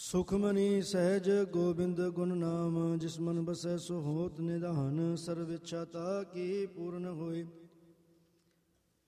ਸੁਖਮਨੀ ਸਹਿਜ ਗੋਬਿੰਦ ਗੁਣ ਨਾਮ, ਜਿਸ ਮਨ ਬਸੈ ਸੋ ਹੋਤ ਨਿਧਾਨ। ਸਰਵ ਇੱਛਾ ਤਾ ਕੀ ਪੂਰਨ ਹੋਏ,